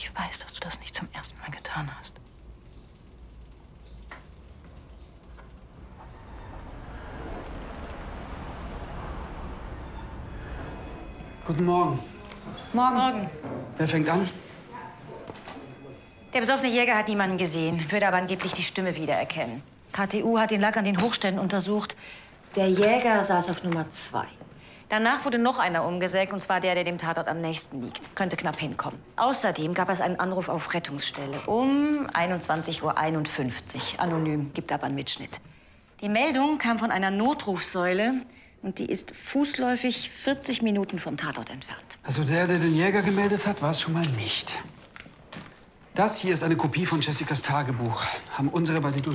Ich weiß, dass du das nicht zum ersten Mal getan hast. Guten Morgen. Morgen. Wer fängt an? Der besoffene Jäger hat niemanden gesehen, würde aber angeblich die Stimme wiedererkennen. KTU hat den Lack an den Hochständen untersucht. Der Jäger saß auf Nummer 2. Danach wurde noch einer umgesägt, und zwar der dem Tatort am nächsten liegt. Könnte knapp hinkommen. Außerdem gab es einen Anruf auf Rettungsstelle um 21:51 Uhr. Anonym, gibt aber einen Mitschnitt. Die Meldung kam von einer Notrufsäule und die ist fußläufig 40 Minuten vom Tatort entfernt. Also der den Jäger gemeldet hat, war es schon mal nicht. Das hier ist eine Kopie von Jessicas Tagebuch. Haben unsere bei